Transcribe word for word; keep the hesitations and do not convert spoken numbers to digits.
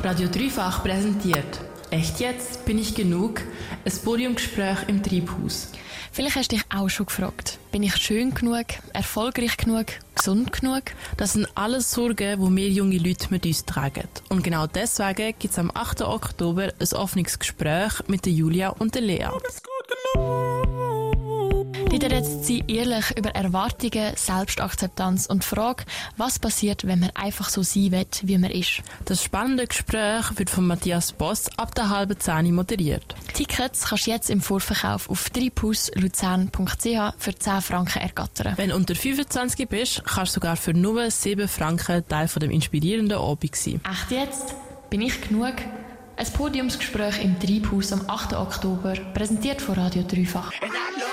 Radio Dreifach präsentiert «Echt jetzt? Bin ich genug?» Ein Podiumgespräch im Treibhaus. Vielleicht hast du dich auch schon gefragt, bin ich schön genug, erfolgreich genug, gesund genug? Das sind alles Sorgen, die wir junge Leute mit uns tragen. Und genau deswegen gibt es am achten Oktober ein offenes Gespräch mit der Julia und der Lea. Dort redet sie ehrlich über Erwartungen, Selbstakzeptanz und die Frage, was passiert, wenn man einfach so sein will, wie man ist. Das spannende Gespräch wird von Matthias Boss ab der halben Zehn moderiert. Tickets kannst du jetzt im Vorverkauf auf treibhaus luzern punkt c h für zehn Franken ergattern. Wenn du unter fünfundzwanzig bist, kannst du sogar für nur sieben Franken Teil von dem inspirierenden Abend sein. Echt jetzt? Bin ich genug? Ein Podiumsgespräch im Treibhaus am achten Oktober, präsentiert von Radio Dreifach.